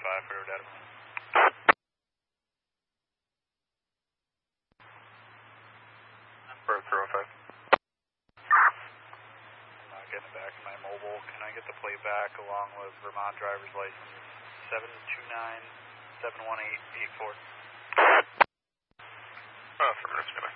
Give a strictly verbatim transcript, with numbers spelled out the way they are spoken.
five for data. Bird zero five. I'm not getting back in my mobile. Can I get the plate back along with Vermont driver's license seven two nine seven one eight eight four? Oh, from this